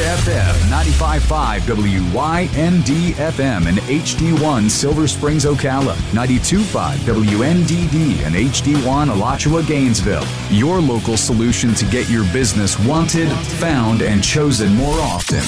FM 95.5 WYND FM and HD1 Silver Springs, Ocala, 92.5 WNDD and HD1 Alachua, Gainesville. Your local solution to get your business wanted, found, and chosen more often.